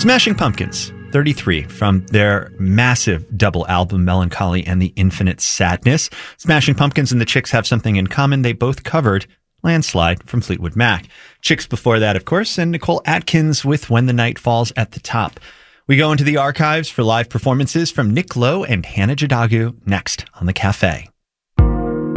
Smashing Pumpkins, 33, from their massive double album, Melancholy and the Infinite Sadness. Smashing Pumpkins and the Chicks have something in common. They both covered Landslide from Fleetwood Mac. Chicks before that, of course, and Nicole Atkins with When the Night Falls at the top. We go into the archives for live performances from Nick Lowe and Hannah Jadagu next on The Cafe.